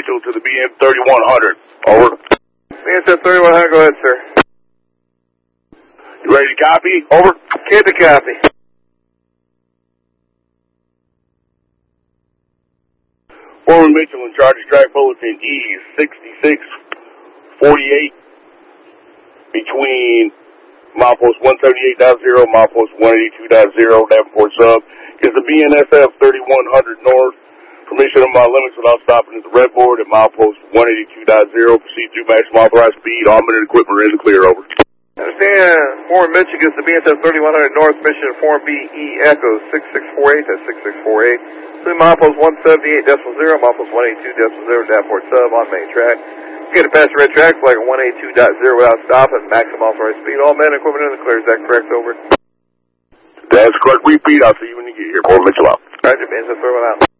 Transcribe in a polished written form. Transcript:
Mitchell to the BN 3100. Over. BNSF 3100, go ahead, sir. You ready to copy? Over. Get the copy. Foreman Mitchell in charge of track bulletin E6648 between milepost 178.0, milepost 182.0, Davenport sub, is the BNSF 3100 north. Permission of my limits without stopping at the red board at milepost 182.0. Proceed through maximum authorized speed. All minute equipment are in the clear. Over. Understand. Foreman Mitchell gets the BNSF 3100 north. Mission Form BE Echo 6648. That's 6648. Between milepost 178.0, milepost 182.0, Davenport sub on main track. Get it past the red track flag at 182.0 without stopping. Maximum authorized speed. All men and equipment in the clear. Is that correct? Over. That's correct. Repeat. I'll see you when you get here. Foreman Mitchell out. Roger, BNSF 31 out.